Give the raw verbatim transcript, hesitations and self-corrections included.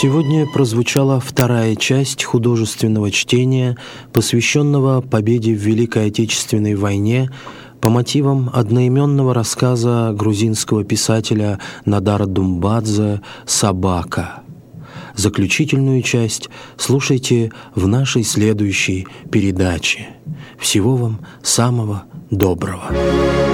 Сегодня прозвучала вторая часть художественного чтения, посвященного победе в Великой Отечественной войне по мотивам одноименного рассказа грузинского писателя Надара Думбадзе «Собака». Заключительную часть слушайте в нашей следующей передаче. Всего вам самого доброго.